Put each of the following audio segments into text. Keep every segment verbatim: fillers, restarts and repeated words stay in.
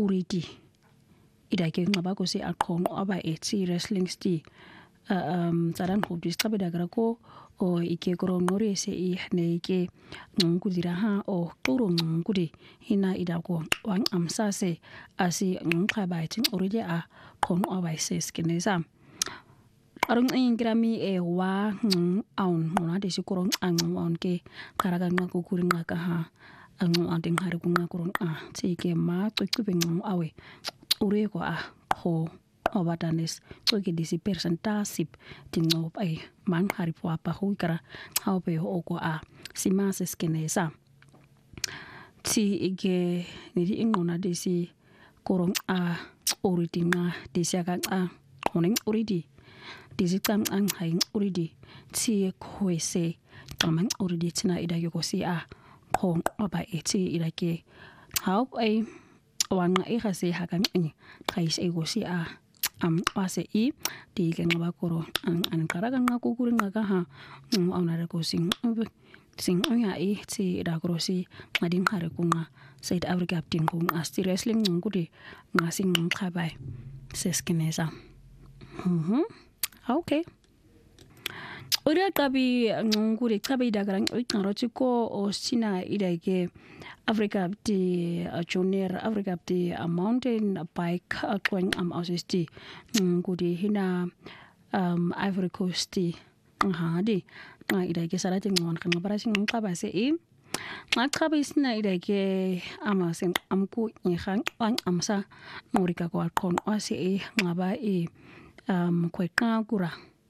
uridi ida ke ngaba ko si aqhon aba ethi wrestling sti um tsaran go di tsabe da gara ko o ike koro ngori se I ne ke ngudira ha o toro ngudi hina ida ko wang amsa se asi ngkhaba tin uridi a khon aba se skineza arung ingrami e wa aun mona de sikoro ang on ke karaga ngako kuri ngaka ha ang on ding hari kunga kurong a ti ke ma tsuku beng awe ure ko a ho obatanes tsuki disi percentasip tingo ai man hari po apa hu kara ha pe ho ko a sima se skenesa ti ige ni di ingona disi korong a oritinga disi ka a honing oridi disi tam ang haing oridi ti kwese tamang oridi tina ida yo ko si a khong aba eti ida ke how ai wanga e khase hakan ni khais e go si a am ase I di ke ngaba koro an an karaga ngako kuri ngaga ha ona re ko sing sing onya I ti ida koro si ngading hare kunga South Africa apting kung asti wrestling ngudi ngasing ngkhabai seskinesa mhm okay ora tabi nguri tabi dagarang ikarotiko o sina idake Africa di junior Africa di mountain bike going am asisti ngudi hina um Ivory Coast di ngadi nga idake sarati ngon kan barasi ngkaba se I ngakhabi sina idake amaseng amku ngikhang ang amsa ngurika ko kon ase ngaba I um kweka kura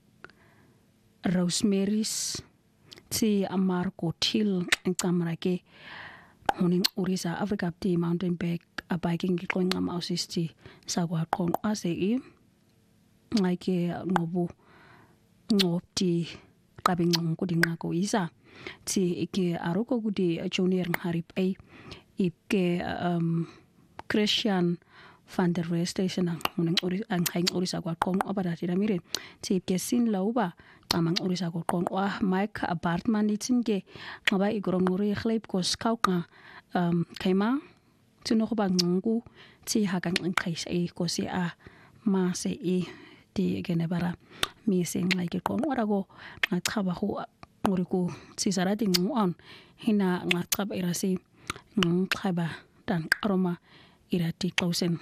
Rosemary's ti Amarco Till ngamra ke honing urisa Africa ti mountain bike a biking going am asisti sa kwa kon ase I ngake ngobu ngopti kabing ngudinga ko isa ti ke aroko gudi junior harip ai ipke um Christian van der Station ang uri ang haing urisa kwa kon obada tiramire ti ke sin lauba amang urisa ko kon wa Mike apartment itinge ngaba igorong uri khlep ko skauka um kaima tuno ko bang ngu ti hakan ang kais e ko si a ma se e ti gene bara mi sing like kon ora go ngakaba ho nguri ko si sarati ngu on hina ngakaba irasi ngkhaba dan aroma irati kausen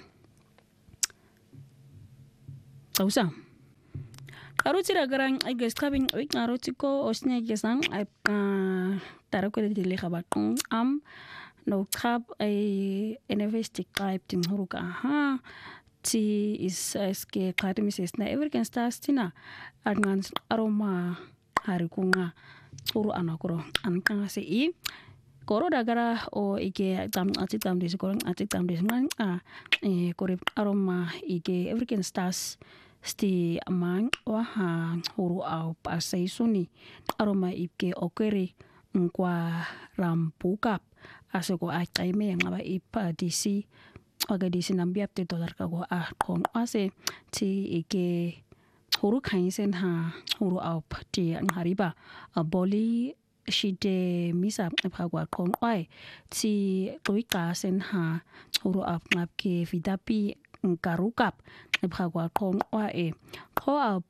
kausa Karuti ragarang ay guys kabing week naruti ko osne gesang ay tarako de dili khabakong am no kab ay investig type ting huruka ha ti is ske katimis na everything stars tina arngan aroma harikunga turu anakoro ankanga se I koro dagara o ike tam ati tam desi korong ati tam desi ngang a e korip aroma ike everything stars sti amang waha huru au pasai suni aroma ipke okere ngwa rampukap asoko ai me ngaba ipa disi aga disi nambiap te dollar ka go a kon ase ti ike huru kaisen ha huru au ti ngariba a boli shite misa phagwa kon ai ti toika sen ha huru ap ngap ke vidapi karukap phagwa kon ai ko ap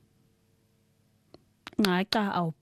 ngai ka ap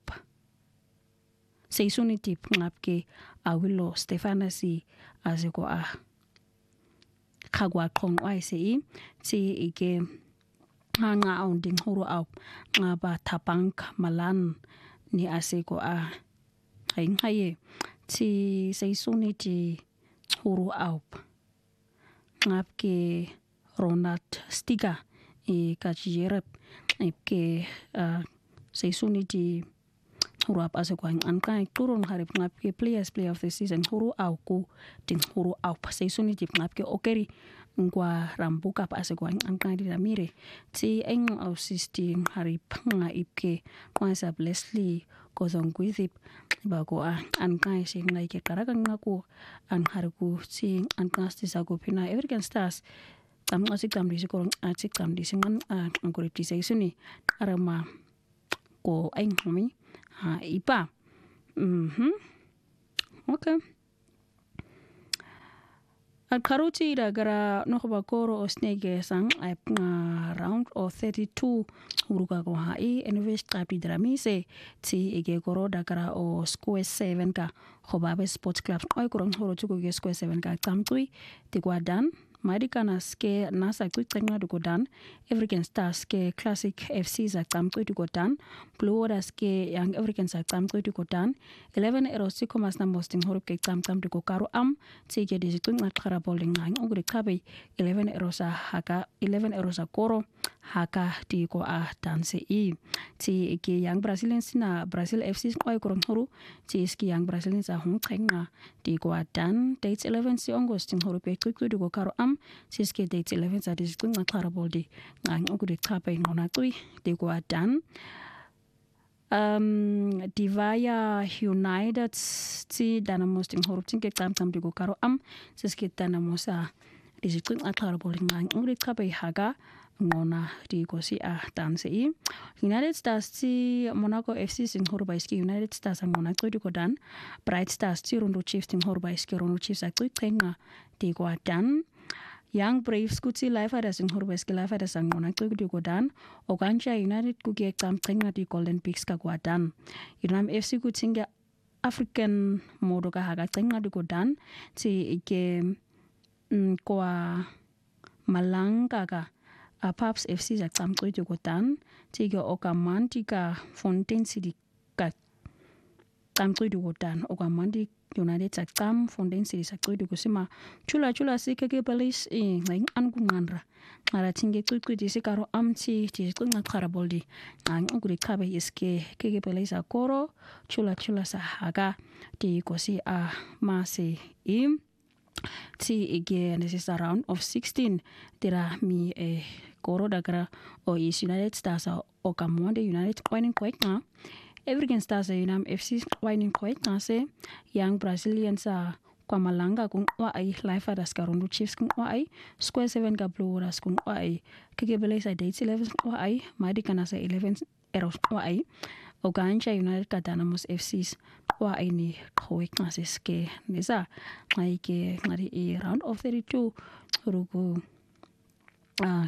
seisuni tip ngap ke awilo Stefanasi aziko a khagwa kon ai sei ti ike nga on ding huru ap ngaba tapang malan ni asiko a haing haye ti seisuni ti huru ap ngap ke Ronald Stiga e kachirep ke uh, seisuni ti huru ap asiko an kai turun harip ngap ke players play of the season huru au ku ting huru au seisuni ti ngap ke okeri ngwa rambuka pa asiko an kai di ramire ti eng au sisting harip nga ipke kwasa Leslie kozong kwithip bago a an kai sing ngai ke karakan ngaku an harku sing an kasti sago pina everything stars tam asik tam disi korong asik tam disi ngan an korip ti seisuni arama ko eng homi ha ipa mhm okay Alkaruti dagara nohoba koro o snege sang ap nga round o thirty-two uruka ko hai envish trapi dramise ti ige koro dagara o square seven ka hobabe sports club oi korong horo tuko ge square seven ka tamtui ti gwadan Marikana ske nasa quick tengna du godan African Stars ke Classic F C za tamtui du godan Blue Waters ke Young African za tamtui du godan eleven eros ko mas na mosting horo ke tam tam du ko karo am ti ge de tung na khara bowling ngang ugre kabe eleven eros haka eleven eros koro haka ti ko a danse i ti ke Young Brazilians na Brazil F C oi korong horo ti ski Young Brazilians za hong tengna ti ko dan dates eleven si August ting horo pe quick du ko karo am siske date eleven za dis tung na khara boldi ngang ugre kabe ngona tui ti ko dan um Divaya United ti Dynamo ting horo ting ke tam tam du ko karo am siske Dynamo sa dis tung na khara boldi ngang ugre kabe haga ngona di ko si a danse i United Stars ti Monaco F C sing horo baiski United Stars ang ngona di ko dan Bright Stars ti Rondo Chiefs ting horo baiski Rondo Chiefs a tenga di ko dan Young Braves kuti live ada sing horo baiski live ada sang ngona di ko dan Ogancha United ku ge tam tenga di Golden Peaks ka ko dan Unam F C kutinga African modo ka haga tenga di ko dan ti ke mm, ko Malanga ka a Paps F C za tamtui du godan tiga okamanti ka Fontaine City ka tamtui du godan okamanti United za tam Fontaine City za tamtui du gosima chula chula si keke balis e ngang angunganra ngara tinge tui di karo amti ti kunga karaboldi ang ugri kabe iske keke balis a koro chula chula sa haga ti gosi a masi im ti ige nesisa round of sixteen tira mi e koro dagara o is United Stars o kamonde United winning quite na African Stars Unam F C winning quite na se Young Brazilians a kwa malanga kung wa ai life adas Rondo Chiefs kung wa ai square seven ka Blue Waters kung wa ai kikebele sa dates eleven wa ai madi kana sa eleven eros wa ai Ogancha United ka Dynamo F Cs wa ai ni khoik na se ske nisa ngai ke ngari e round of thirty-two rugo ah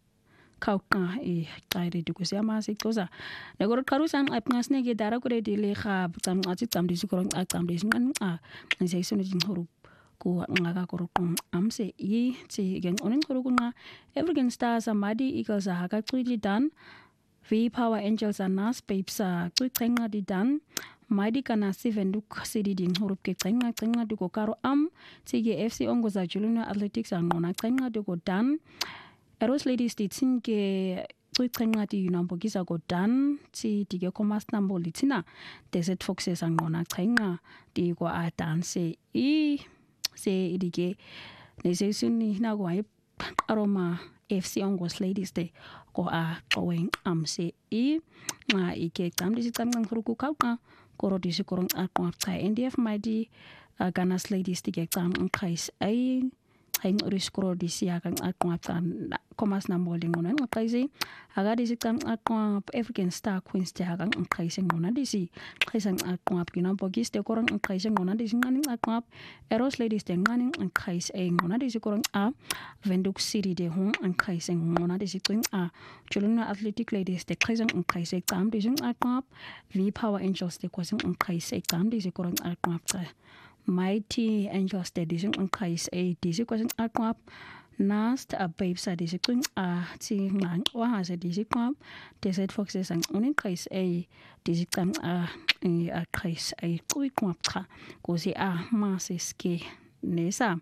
kauka e taire du kusia masi kosa negoro karusan apngas nege dara kure dile kha tam ati tam disi korong tam disi ngan a nse sunu jin huru ku ngaga korong amse i ti gen onen korugo nga African Stars amadi Eagles a haka tuji dan V Power Angels a nas babes a tu tenga di dan Maidi kana Steven Duk City ding huru ke tenga tenga du ko karo am ti F C Ongoza Junior Athletics a ngona tenga du ko dan Eros Ladies di tinge tui tenga di Unambo Giza go dan ti dige komas nambo litina Desert Foxes ang ngona tenga di go a danse i se dige nese suni na go ai aroma F C Ongos Ladies de go a going am se i nga ike tam di tam ngang huru ka ka koro di korong a ko ta N D F Mighty Ganas Ladies dige tam ngkais ai haing uris koro di siya kang atong atan komas na molding ngona ngkaisi aga di sikam atong African Star Queens te hagang ngkaisi ngona di si kaisang atong ap kinam pogis te korong ngkaisi ngona di singaning atong Eros Ladies te nganing ngkais e ngona di si korong a Venduk City de hong ngkaisi ngona di si twing a Junior Athletic Ladies te kaisang ngkaisi tam di sing atong V Power Angels te kwasing ngkaisi tam di si korong atong ap Mighty Angels de dising ngkais e disi kwasing atwap nast a babes a disi kwing a ti ngang wa ha se disi kwap Desert Foxes ang unin kais e disi kam a e a kais e kui kwap ka ko si a ma se ske nesa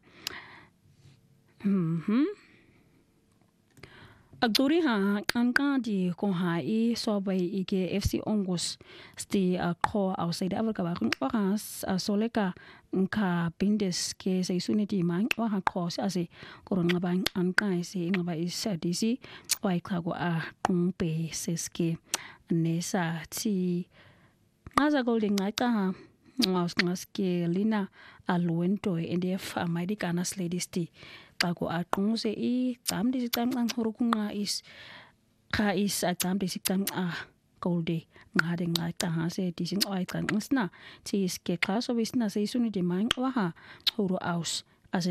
mhm Agduri ha anka di ko ha i so bai ike F C Ongos sti a ko outside Africa ba kun wakas a soleka nka bindes ke se suniti mang wa ha ko sa se koron nga bang anka se nga ba isa disi wai ka go a kung pe se ske nesa ti ngaza golden nga ka ha ngaus ngaske lina aluento N D F Mighty Ganas Ladies ti Pago atong se i tam di sitam ang hurukung nga is ka is at tam di sitam ah golde nga de nga ta ha se di sing oi kan usna ti is ke class of is na se suni de mang wa ha huru aus